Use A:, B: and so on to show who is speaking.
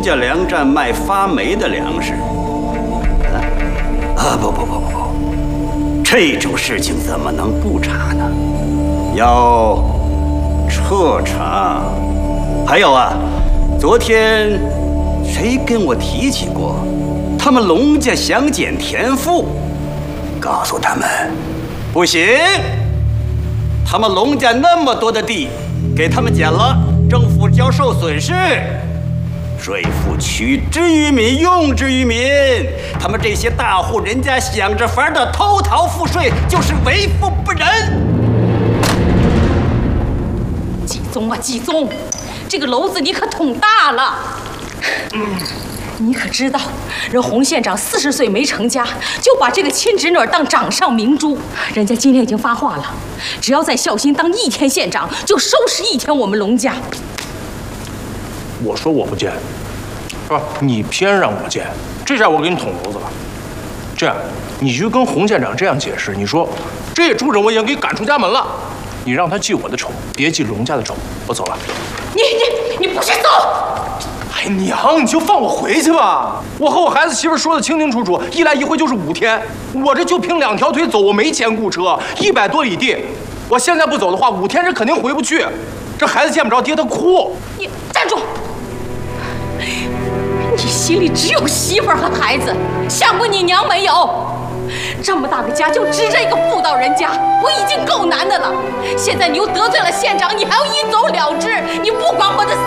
A: 家粮站卖发霉的粮食。不，这种事情怎么能不查呢？要彻查。还有啊，昨天谁跟我提起过，他们龙家想减田赋，告诉他们不行。他们龙家那么多的地，给他们减了，政府交受损失。税赋取之于民，用之于民。他们这些大户人家想着法的偷逃赋税，就是为富不仁。
B: 季宗啊，季宗，这个篓子你可捅大了。你可知道，人洪县长40岁没成家，就把这个亲侄女当掌上明珠。人家今天已经发话了，只要在孝兴当1天县长，就收拾1天我们龙家。
C: 我说我不见，是吧？你偏让我见，这下我给你捅娄子了。这样，你就跟洪县长这样解释，你说这主人我已经给赶出家门了，你让他记我的仇，别记龙家的仇。我走了。
B: 你不许走！
C: 哎，娘，你就放我回去吧。我和我孩子媳妇说的清清楚楚，一来一回就是5天，我这就凭2条腿走，我没钱雇车，100多里地，我现在不走的话，5天是肯定回不去。这孩子见不着爹，他哭。
B: 你站住！你心里只有媳妇儿和孩子，想过你娘没有？这么大个家就指着一个妇道人家，我已经够难的了。现在你又得罪了县长，你还要一走了之，你不管我的